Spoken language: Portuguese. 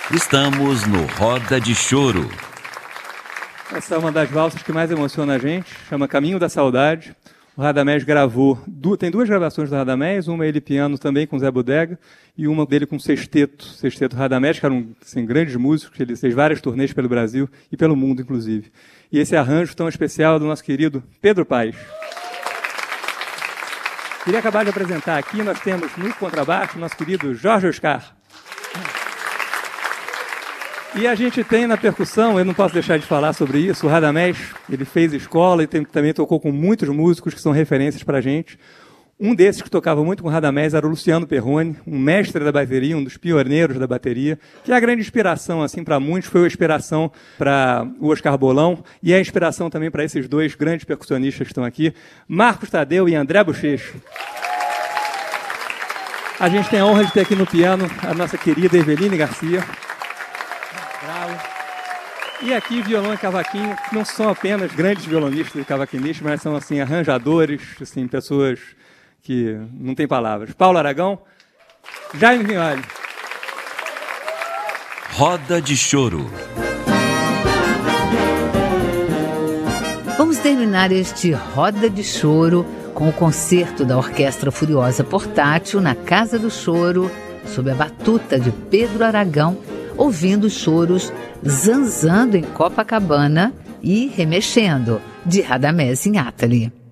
Estamos no Roda de Choro. Essa é uma das valsas que mais emociona a gente, chama Caminho da Saudade. O Radamés gravou, tem duas gravações do Radamés, uma ele piano também com Zé Bodega e uma dele com Sexteto Radamés, que eram assim, grandes músicos, ele fez várias turnês pelo Brasil e pelo mundo, inclusive. E esse arranjo tão especial é do nosso querido Pedro Paes. Queria acabar de apresentar aqui, nós temos no contrabaixo o nosso querido Jorge Oscar. E a gente tem na percussão, eu não posso deixar de falar sobre isso, o Radamés, ele fez escola e também tocou com muitos músicos que são referências para a gente. Um desses que tocava muito com o Radamés era o Luciano Perrone, um mestre da bateria, um dos pioneiros da bateria, que é a grande inspiração assim, para muitos, foi a inspiração para o Oscar Bolão e é a inspiração também para esses dois grandes percussionistas que estão aqui, Marcos Tadeu e André Bochecho. A gente tem a honra de ter aqui no piano a nossa querida Eveline Garcia. E aqui, violão e cavaquinho, que não são apenas grandes violonistas e cavaquinistas, mas são assim, arranjadores, assim, pessoas que não têm palavras. Paulo Aragão, Jaime Vignoli. Roda de Choro. Vamos terminar este Roda de Choro com o concerto da Orquestra Furiosa Portátil na Casa do Choro, sob a batuta de Pedro Aragão, ouvindo os choros Zanzando em Copacabana e Remexendo, de Radamés Inátali.